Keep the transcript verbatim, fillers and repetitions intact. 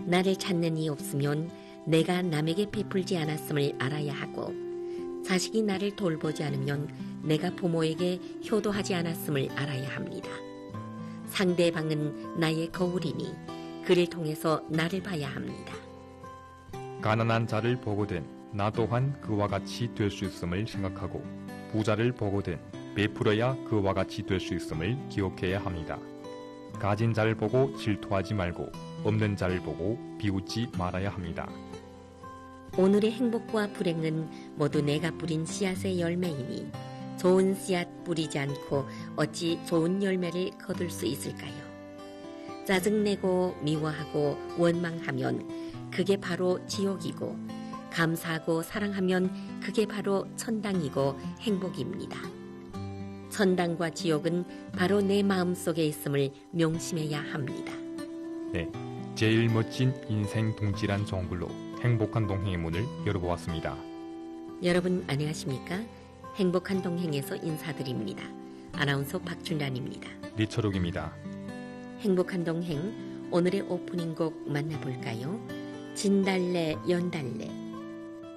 나를 찾는 이 없으면 내가 남에게 베풀지 않았음을 알아야 하고 자식이 나를 돌보지 않으면 내가 부모에게 효도하지 않았음을 알아야 합니다. 상대방은 나의 거울이니 그를 통해서 나를 봐야 합니다. 가난한 자를 보거든 나 또한 그와 같이 될 수 있음을 생각하고 부자를 보거든 베풀어야 그와 같이 될 수 있음을 기억해야 합니다. 가진 자를 보고 질투하지 말고 없는 자를 보고 비웃지 말아야 합니다. 오늘의 행복과 불행은 모두 내가 뿌린 씨앗의 열매이니 좋은 씨앗 뿌리지 않고 어찌 좋은 열매를 거둘 수 있을까요? 짜증내고 미워하고 원망하면 그게 바로 지옥이고 감사하고 사랑하면 그게 바로 천당이고 행복입니다. 천당과 지옥은 바로 내 마음속에 있음을 명심해야 합니다. 네, 제일 멋진 인생 동지란 정글로 행복한 동행의 문을 열어보았습니다. 여러분 안녕하십니까? 행복한 동행에서 인사드립니다. 아나운서 박준란입니다. 리철욱입니다. 행복한 동행 오늘의 오프닝 곡 만나볼까요? 진달래 연달래